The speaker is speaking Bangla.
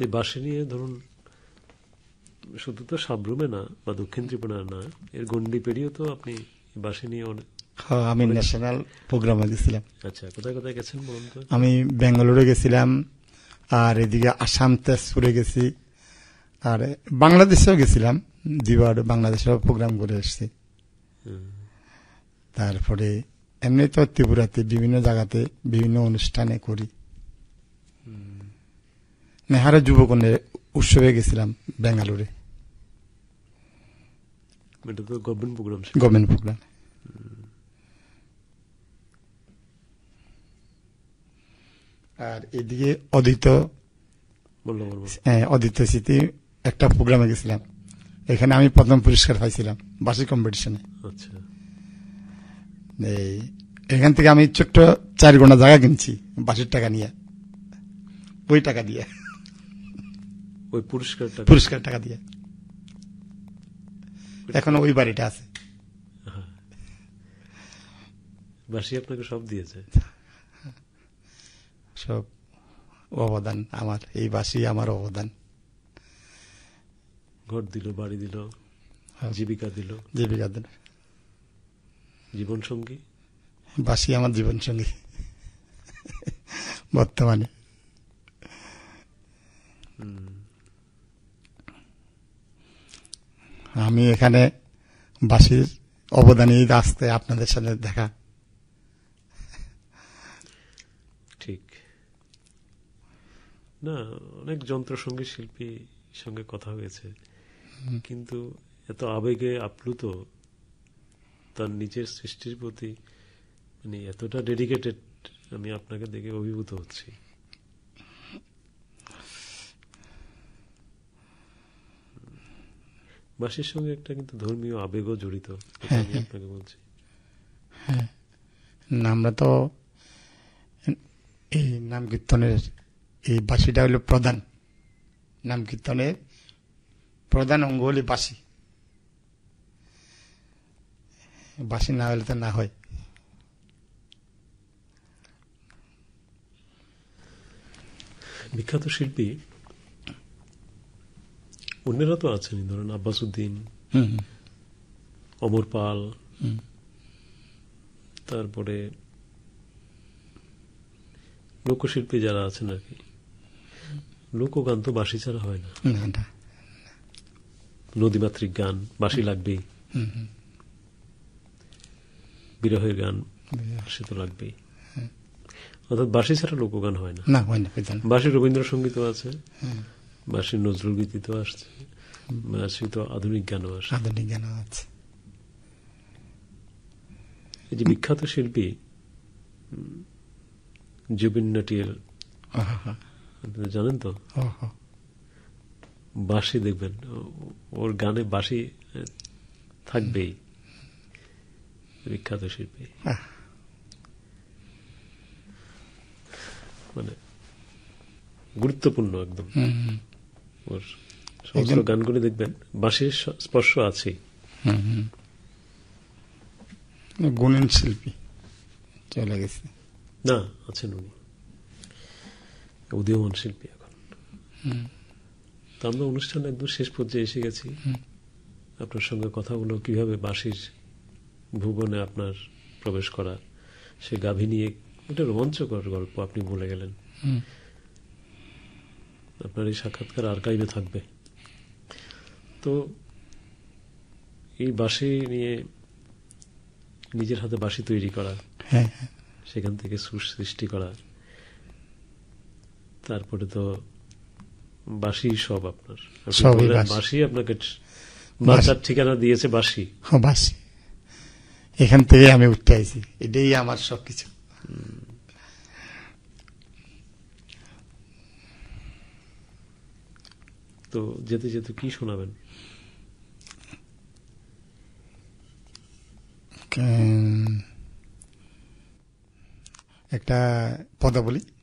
এই বাঁশি নিয়ে ধরুন শুধু তো সাবরুমে না বা দক্ষিণ ত্রিপুরা না, এর গন্ডি পেরিয়েও তো আপনি বাঁশি নিয়ে অনেক। আমি ন্যাশনাল প্রোগ্রামে গেছিলাম। আচ্ছা, কোথায় কোথায় গেছেন বলুন তো? আমি বেঙ্গালুরু গেছিলাম, আর এদিকে আসাম তেজপুরে গেছি, আর বাংলাদেশেও গেছিলাম, দুইবার বাংলাদেশেও প্রোগ্রাম করে এসেছি। তারপরে এমনি তো ত্রিপুরাতে বিভিন্ন জায়গাতে বিভিন্ন অনুষ্ঠানে করি। নেহারা যুবকন্যা উৎসবে গেছিলাম বেঙ্গালুরে। এটা তো গভর্নমেন্ট প্রোগ্রাম। Government programme. আর এদিকে অদিত স্মৃতি একটা প্রোগ্রামে গেছিলাম, এখানে আমি প্রথম পুরস্কার পাইছিলাম বার্ষিক কম্পিটিশনে। আচ্ছা, এখান থেকে আমি ছোট্ট 4 গোনা জায়গা কিনছি বাসির টাকা নিয়ে, ওই টাকা দিয়ে, ওই পুরস্কার টাকা দিয়ে। এখন ওই বাড়িটা আছে। বাসি আপনাকে সব দিয়েছে? সব অবদান আমার, এই বাসি আমার অবদান। ঘর দিল, বাড়ি দিল, জীবিকা দিল। জীবন সঙ্গী বাসি আমার জীবন সঙ্গী বর্তমানে। আমি এখানে বাসির অবদানে আসতে আপনাদের সাথে দেখা। ঠিক না, অনেক যন্ত্রসঙ্গী শিল্পী সঙ্গে কথা হয়েছে, কিন্তু এত আবেগে আপ্লুত, তার নিজের সৃষ্টির প্রতি মানে এতটা ডেডিকেটেড, আমি আপনাকে দেখে অভিভূত হচ্ছি। বাঁশির সঙ্গে একটা কিন্তু ধর্মীয় আবেগও জড়িত, আমি আপনাকে বলছি। আমরা তো এই নাম কীর্তনের এই বাঁশিটা হলো প্রধান, নাম কীর্তনের প্রধান অঙ্গ হলে বাঁশি। বাঁশি না হলে তো না হয়। বিখ্যাত শিল্পী অন্যরা তো আছেন, ধরেন আব্বাস উদ্দিন, অমর পাল, তারপরে লোকশিল্পী যারা আছেন আর কি। লোকগান তো বাঁশি ছাড়া হয় না। নদীমাতৃক গান বাঁশি লাগবেই, বিরহের গান সে তো লাগবেই, অর্থাৎ বাঁশি ছাড়া লোকগান হয় না। বাঁশি রবীন্দ্রসঙ্গীতও আছে, বাঁশি নজরুল গীতি তো আসছে, বাঁশি তো আধুনিক গানও আসে। এই যে বিখ্যাত শিল্পী জুবিন নটিয়াল, জানেন তো? বাঁশি দেখবেন ওর গানে বাঁশি থাকবেই, বিখ্যাত শিল্পী। মানে গুরুত্বপূর্ণ একদম, ওর সমস্ত গানগুলি দেখবেন বাঁশির স্পর্শ আছে। গুণীন শিল্পী চলে গেছে না, আছেন উনি উদীয়মান শিল্পী এখন। তো আমরা অনুষ্ঠান একদম শেষ পর্যায়ে এসে গেছি। আপনার সঙ্গে কথা বলো কিভাবে বাঁশির ভুবনে আপনার প্রবেশ করা, সে গাভী নিয়ে একটা রোমাঞ্চকর গল্প আপনি বলে গেলেন। আপনার এই সাক্ষাৎকার আর্কাইভে থাকবে। তো এই বাঁশি নিয়ে নিজের হাতে বাঁশি তৈরি করা, সেখান থেকে সুর সৃষ্টি করা, তারপরে তো বাঁশি সব আপনার, বাঁশি আপনাকে বাঁচার ঠিকানা দিয়েছে। বাঁশি বাঁশি এখান থেকে আমি উঠতে আইছি, এটাই আমার সবকিছু। তো যেতে যেতে কি শোনাবেন? একটা পদাবলী।